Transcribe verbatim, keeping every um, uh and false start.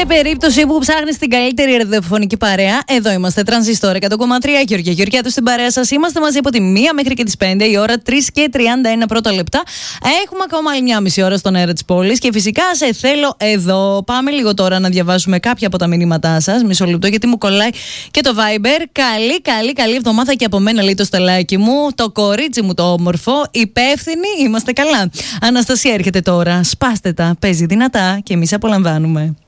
περίπτωση που ψάχνεις την καλύτερη ραδιοφωνική παρέα, εδώ είμαστε. Τρανζίστορ εκατό κόμμα τρία. Γεωργία Γεωργιάδου στην παρέα σας. Είμαστε μαζί από τη μία μέχρι και τις πέντε η ώρα, τρεις και τριάντα ένα πρώτα λεπτά. Έχουμε ακόμα άλλη μια μισή ώρα στον αέρα της πόλης και φυσικά σε θέλω εδώ. Πάμε λίγο τώρα να διαβάσουμε κάποια από τα μηνύματά σας. Μισό λεπτό, γιατί μου κολλάει και το Viber. Καλή, καλή, καλή εβδομάδα και από μένα, λέει το στελάκι μου. Το κορίτσι μου το όμορφο. Υπεύθυνοι, είμαστε καλά. Αναστασία έρχεται τώρα. Σπάστε τα, παίζει δυνατά και εμείς απολαμβάνουμε.